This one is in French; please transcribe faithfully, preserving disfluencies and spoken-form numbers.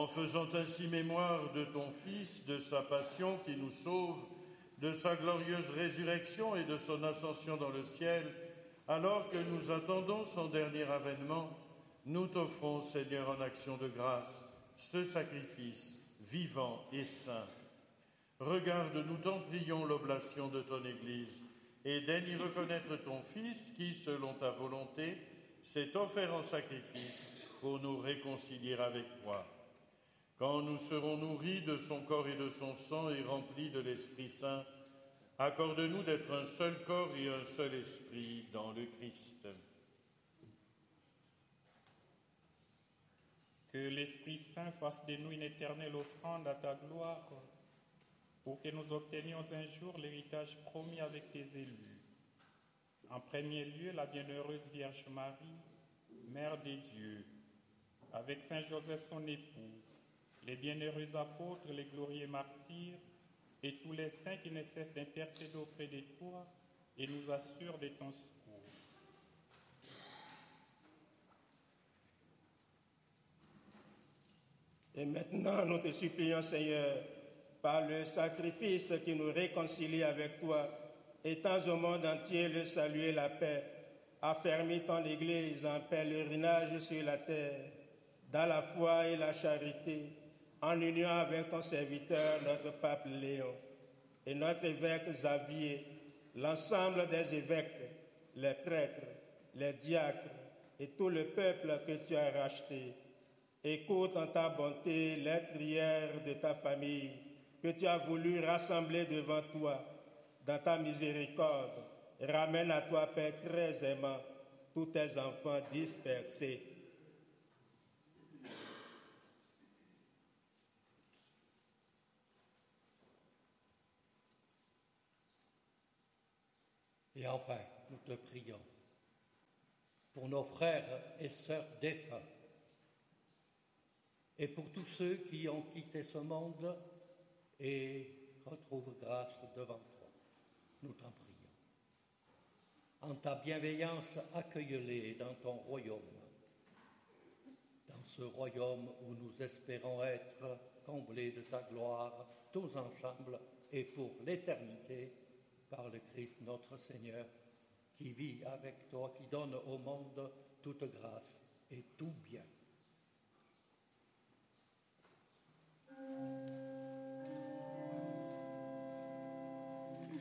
en faisant ainsi mémoire de ton Fils, de sa passion qui nous sauve, de sa glorieuse résurrection et de son ascension dans le ciel, alors que nous attendons son dernier avènement, nous t'offrons, Seigneur, en action de grâce, ce sacrifice vivant et saint. Regarde, nous t'en prions, l'oblation de ton Église, et daigne y reconnaître ton Fils qui, selon ta volonté, s'est offert en sacrifice pour nous réconcilier avec toi. Quand nous serons nourris de son corps et de son sang et remplis de l'Esprit Saint, accorde-nous d'être un seul corps et un seul esprit dans le Christ. Que l'Esprit Saint fasse de nous une éternelle offrande à ta gloire, pour que nous obtenions un jour l'héritage promis avec tes élus. En premier lieu, la bienheureuse Vierge Marie, Mère des dieux, avec Saint Joseph son époux, les bienheureux apôtres, les glorieux martyrs, et tous les saints qui ne cessent d'intercéder auprès de toi et nous assurent de ton secours. Et maintenant, nous te supplions, Seigneur, par le sacrifice qui nous réconcilie avec toi, étends au monde entier le salut et la paix, affermis ton Église en pèlerinage sur la terre, dans la foi et la charité, en union avec ton serviteur, notre pape Léon, et notre évêque Xavier, l'ensemble des évêques, les prêtres, les diacres et tout le peuple que tu as racheté. Écoute en ta bonté les prières de ta famille que tu as voulu rassembler devant toi. Dans ta miséricorde, ramène à toi, Père très aimant, tous tes enfants dispersés. Et enfin, nous te prions pour nos frères et sœurs défunts et pour tous ceux qui ont quitté ce monde et retrouvent grâce devant toi. Nous t'en prions. En ta bienveillance, accueille-les dans ton royaume, dans ce royaume où nous espérons être comblés de ta gloire, tous ensemble et pour l'éternité, par le Christ notre Seigneur, qui vit avec toi, qui donne au monde toute grâce et tout bien.